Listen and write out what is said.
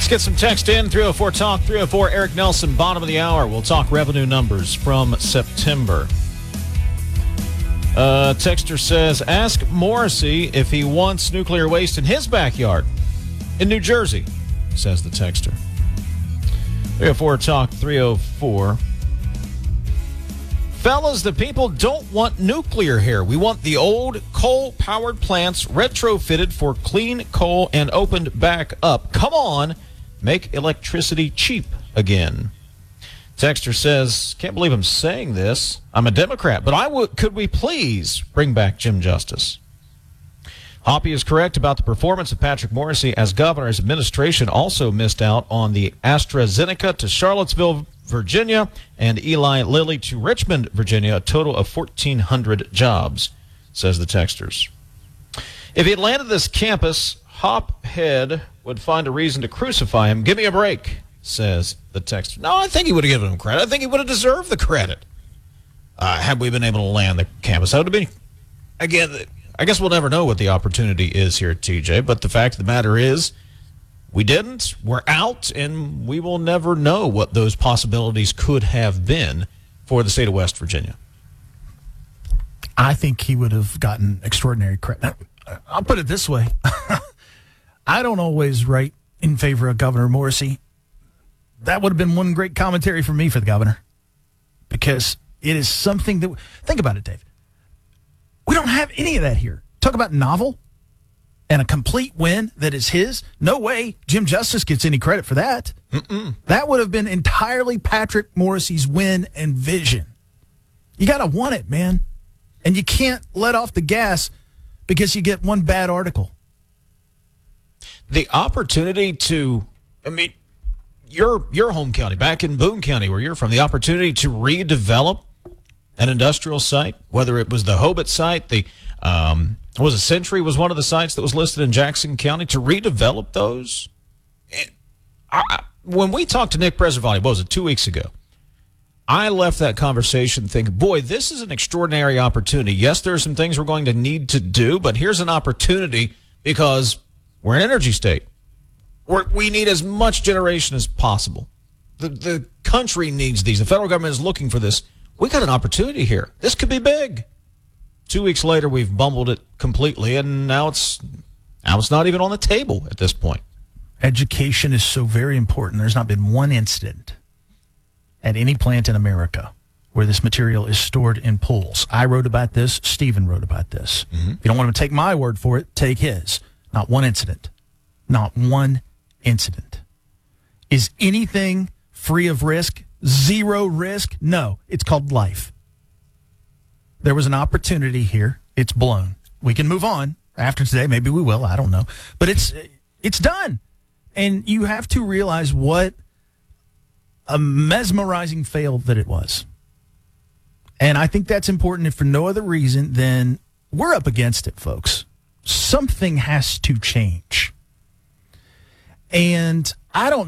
Let's get some text in. 304 Talk, 304 Eric Nelson, bottom of the hour. We'll talk revenue numbers from September. Texter says, ask Morrissey if he wants nuclear waste in his backyard in New Jersey, says the texter. 304 Talk, 304. Fellas, the people don't want nuclear here. We want the old coal-powered plants retrofitted for clean coal and opened back up. Come on, make electricity cheap again. Texter says, can't believe I'm saying this. I'm a Democrat, but could we please bring back Jim Justice? Hoppy is correct about the performance of Patrick Morrissey as governor. His administration also missed out on the AstraZeneca to Charlottesville, Virginia, and Eli Lilly to Richmond, Virginia, a total of 1,400 jobs, says the texters. If he had landed this campus, Hophead would find a reason to crucify him. Give me a break, says the texter. No, I think he would have given him credit. I think he would have deserved the credit had we been able to land the campus. That would have been, again, I guess we'll never know what the opportunity is here at TJ, but the fact of the matter is, we didn't, we're out, and we will never know what those possibilities could have been for the state of West Virginia. I think he would have gotten extraordinary credit. I'll put it this way. I don't always write in favor of Governor Morrissey. That would have been one great commentary for me for the governor, because it is something that, think about it, Dave. We don't have any of that here. Talk about novel and a complete win that is his. No way Jim Justice gets any credit for that. That would have been entirely Patrick Morrissey's win and vision. You got to want it, man. And you can't let off the gas because you get one bad article. The opportunity to, your home county, back in Boone County where you're from, the opportunity to redevelop an industrial site, whether it was the Hobart site, Century was one of the sites that was listed in Jackson County, to redevelop those. When we talked to Nick Presavati, what was it, 2 weeks ago, I left that conversation thinking, boy, this is an extraordinary opportunity. Yes, there are some things we're going to need to do, but here's an opportunity because we're an energy state. We need as much generation as possible. The country needs these. The federal government is looking for this. We got an opportunity here. This could be big. 2 weeks later, we've bumbled it completely, and now it's not even on the table at this point. Education is so very important. There's not been one incident at any plant in America where this material is stored in pools. I wrote about this. Stephen wrote about this. If you don't want to take my word for it, take his. Not one incident. Not one incident. Is anything free of risk? Zero risk? No. It's called life. There was an opportunity here. It's blown. We can move on after today. Maybe we will. I don't know. But it's done. And you have to realize what a mesmerizing fail that it was. And I think that's important, if for no other reason than we're up against it, folks. Something has to change. And I don't